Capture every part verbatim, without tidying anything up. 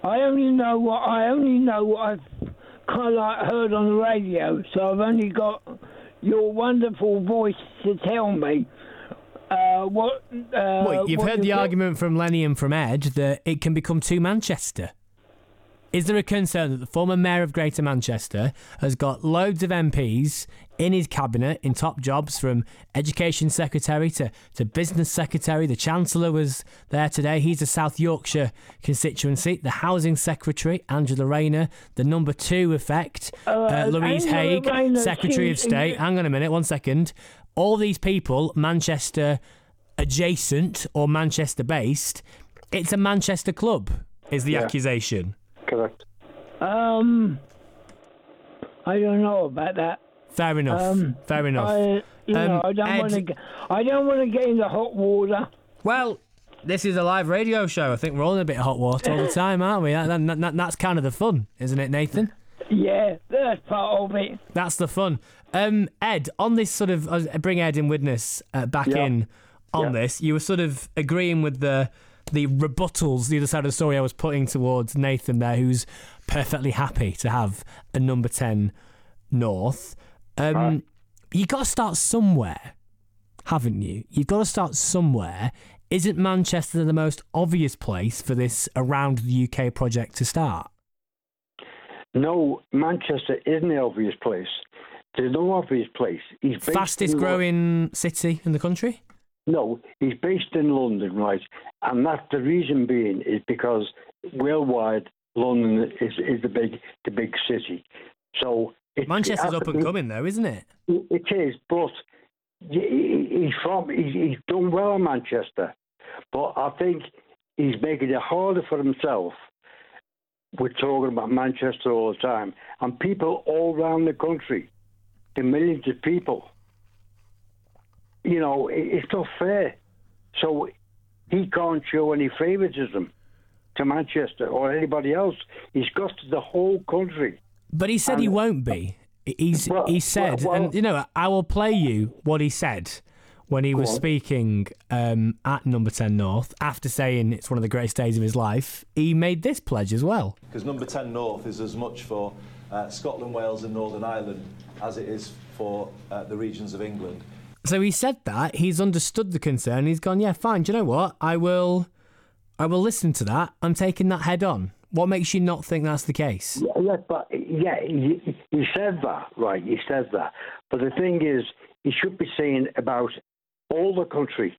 I only know what I only know what I've kind of like heard on the radio. So I've only got your wonderful voice to tell me uh, what. Uh, well, you've what heard the got. argument from Lenny and from Ed that it can become too Manchester. Is there a concern that the former mayor of Greater Manchester has got loads of M Ps in his cabinet in top jobs, from education secretary to, to business secretary? The Chancellor was there today. He's a South Yorkshire constituency. The housing secretary, Angela Rayner. The number two effect, uh, uh, Louise Haigh, Rayner, Secretary of State. Hang on a minute, one second. All these people, Manchester adjacent or Manchester based. It's a Manchester club, is the Yeah. accusation. Correct. Um, I don't know about that. Fair enough. Um, Fair enough. I, you know, Um, I don't Ed- want to. I don't want to get into hot water. Well, this is a live radio show. I think we're all in a bit of hot water all the time, aren't we? That, that, that, that's kind of the fun, isn't it, Nathan? Yeah, that's part of it. That's the fun. Um, Ed, on this sort of, uh, bring Ed in witness uh, back Yeah. in on Yeah. this, you were sort of agreeing with the the rebuttals, the other side of the story I was putting towards Nathan there, who's perfectly happy to have a number ten North. Um, Right. You got to start somewhere, haven't you? You've got to start somewhere. Isn't Manchester the most obvious place for this around the U K project to start? No, Manchester isn't the obvious place. There's no obvious place. He's based Fastest in Lo- growing city in the country? No, he's based in London, right? And that's the reason being is because worldwide London is, is the big the big city. So it, Manchester's it up and coming though, isn't it? It is, but he- he's from he's, he's done well in Manchester, but I think he's making it harder for himself. We're talking about Manchester all the time, and people all around the country, the millions of people. You know, it, it's not fair. So he can't show any favouritism to Manchester or anybody else. He's got to the whole country. But he said And- he won't be. He's Well, he said, well, well- and you know, I will play you what he said when he was on. speaking um, at Number ten North after saying it's one of the greatest days of his life. He made this pledge as well. Because Number ten North is as much for uh, Scotland, Wales and Northern Ireland as it is for uh, the regions of England. So he said that he's understood the concern. He's gone, yeah, fine. Do you know what? I will, I will listen to that. I'm taking that head on. What makes you not think that's the case? Yeah, yeah, but yeah, he, he said that, right? He said that. But the thing is, he should be saying about all the country,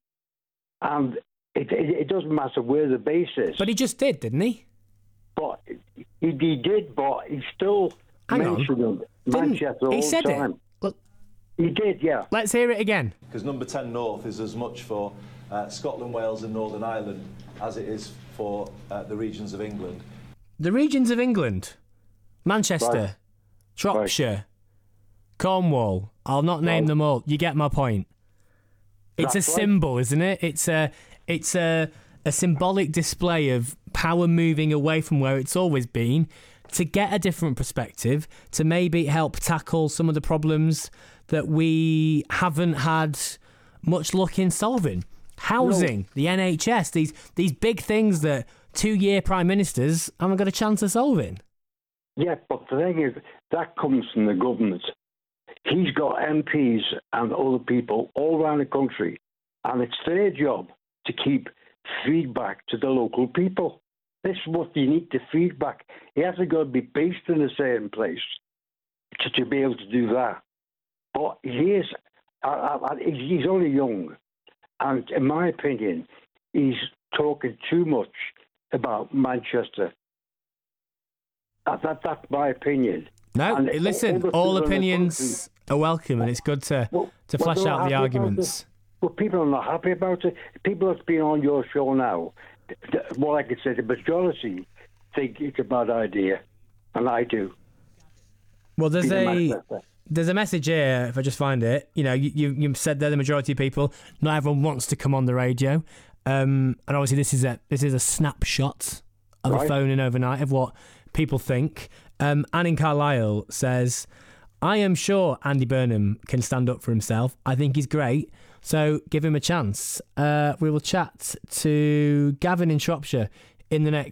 and it, it, it doesn't matter where the base is. But he just did, didn't he? But he, he did, but he still Hang on. mentioned them, Didn't- Manchester all he said the time. it. Look, He did, yeah. let's hear it again. Because Number ten North is as much for uh, Scotland, Wales and Northern Ireland as it is for uh, the regions of England. The regions of England, Manchester, Right. Shropshire, Cornwall. I'll not name Right. them all. You get my point. It's That's a right. symbol, isn't it? It's a, it's a, a symbolic display of power moving away from where it's always been to get a different perspective, to maybe help tackle some of the problems that we haven't had much luck in solving. Housing, the N H S, these these big things that two-year prime ministers haven't got a chance of solving. Yeah, but the thing is, that comes from the government. He's got M Ps and other people all around the country, and it's their job to keep feedback to the local people. This is what you need, the feedback. He hasn't got to be based in a certain place to, to be able to do that. But he is, uh, uh, he's only young, and in my opinion, he's talking too much about Manchester. That, that, that's my opinion. No, And listen, the all people in the opinions are welcome, and it's good to, Well, to well, flesh they're out not the happy about arguments. it. Well, people are not happy about it. People that's been on your show now, th- th- what I could say, the majority think it's a bad idea, and I do. Well, there's Being a Manchester. there's a message here. If I just find it, you know, you you, you said they're the majority of people. Not everyone wants to come on the radio, um, and obviously this is a this is a snapshot of a Right. phone in overnight of what people think. Um, Anne in Carlisle says, "I am sure Andy Burnham can stand up for himself. I think he's great, so give him a chance." Uh, we will chat to Gavin in Shropshire in the next